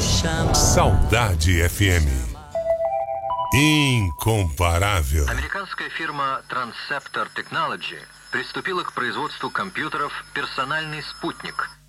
Saudade FM. Инкомпаравел. Американская фирма Transceptor Technology приступила к производству компьютеров «Персональный спутник»,